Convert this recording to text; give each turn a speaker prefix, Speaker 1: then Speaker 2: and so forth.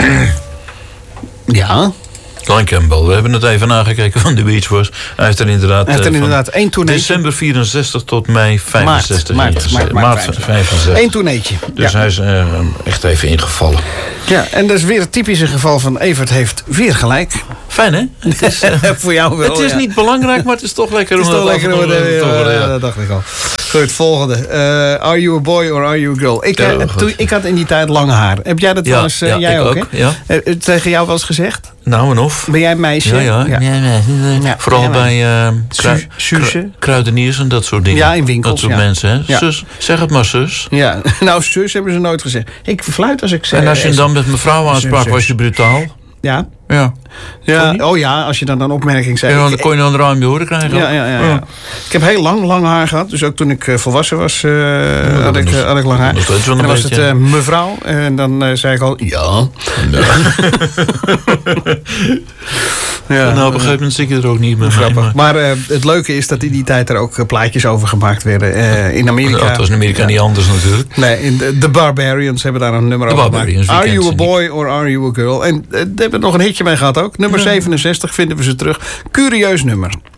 Speaker 1: Ja.
Speaker 2: Glen Campbell, we hebben het even nagekeken van de Beach Boys. Hij heeft er inderdaad,
Speaker 1: één toerneetje.
Speaker 2: December 64 tot mei 65.
Speaker 1: Maart
Speaker 2: 65.
Speaker 1: Eén toerneetje.
Speaker 2: Dus hij is echt even ingevallen.
Speaker 1: Ja, en dat is weer het typische geval van Evert heeft weer gelijk.
Speaker 2: Fijn, hè? Het is,
Speaker 1: voor jou wel.
Speaker 2: Het is niet belangrijk, maar het is toch lekker om
Speaker 1: dat dacht ik al. Goed, volgende. Are you a boy or are you a girl? Ik had in die tijd lang haar. Heb jij dat wel eens? Jij ook, hè?
Speaker 2: Ja.
Speaker 1: Tegen jou wel eens gezegd?
Speaker 2: Nou en of.
Speaker 1: Ben jij een meisje?
Speaker 2: Ja. Vooral bij kruideniers en dat soort dingen.
Speaker 1: Ja, in winkels.
Speaker 2: Dat soort mensen, hè? Ja. Zus, zeg het maar, zus.
Speaker 1: Ja, nou, zus hebben ze nooit gezegd. Ik fluit als ik zeg.
Speaker 2: En als je dan met mevrouw aansprak, was je brutaal?
Speaker 1: Ja.
Speaker 2: Ja.
Speaker 1: Oh ja, als je dan een opmerking zei.
Speaker 2: Ja, dan kon je dan ruim je horen krijgen.
Speaker 1: Ja. Ik heb heel lang haar gehad. Dus ook toen ik volwassen was, had ik lang haar. En dan was het mevrouw. En dan zei ik al, ja.
Speaker 2: En op een gegeven moment zit je er ook niet meer
Speaker 1: grappig. Maar het leuke is dat in die tijd er ook plaatjes over gemaakt werden. In Amerika.
Speaker 2: Dat was in Amerika niet anders natuurlijk.
Speaker 1: Nee, in The Barbarians hebben daar een nummer over gemaakt. Are you a boy or are you a girl? En daar hebben we nog een hitje mee gehad ook. Nummer 67 vinden we ze terug. Curieus nummer.